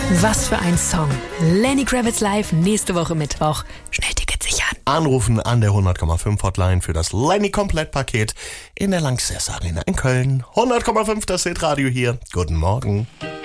Was für ein Song. Lenny Kravitz live nächste Woche Mittwoch. Schnell Tickets sichern. Anrufen an der 100,5 Hotline für das Lenny Komplettpaket in der Lanxess Arena in Köln. 100,5 das Hitradio hier. Guten Morgen.